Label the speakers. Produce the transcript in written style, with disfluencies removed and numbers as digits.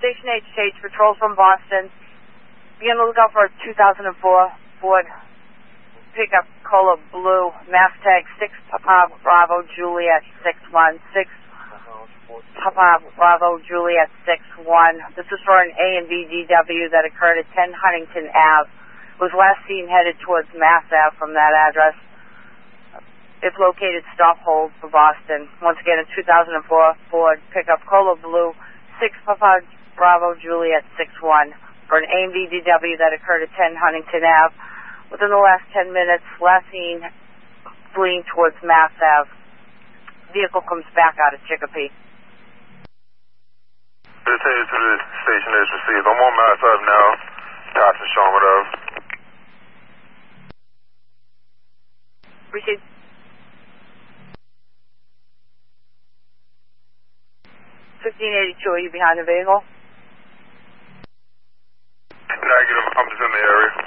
Speaker 1: Station H, patrol from Boston. Be on the lookout for a 2004 Ford pickup Cola Blue, mass tag 6 Papa Bravo Juliet 616. Papa Bravo Juliet 61. This is for an A and B DW that occurred at 10 Huntington Ave. Was last seen headed towards Mass Ave from that address. If located, stop hold for Boston. Once again, a 2004 Ford pickup Cola Blue 6 Papa Bravo Juliet 61 for an A and B DW that occurred at 10 Huntington Ave. Within the last 10 minutes, last seen fleeing towards Mass Ave. Vehicle comes back out of Chicopee.
Speaker 2: Detained to the station is received. I'm on Mass Ave now, passing Sharma Ave.
Speaker 1: Received. $1582, are you behind the vehicle?
Speaker 2: Negative, I'm just in the area.